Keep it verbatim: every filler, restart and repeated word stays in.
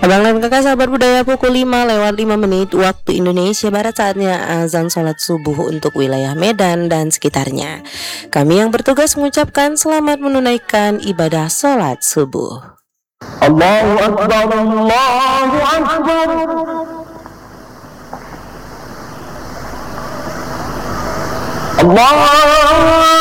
Abang dan kakak sahabat budaya, pukul lima lewat lima menit waktu Indonesia Barat, saatnya azan sholat subuh untuk wilayah Medan dan sekitarnya. Kami yang bertugas mengucapkan selamat menunaikan ibadah sholat subuh. Allahu Akbar, Allahu Akbar. Allah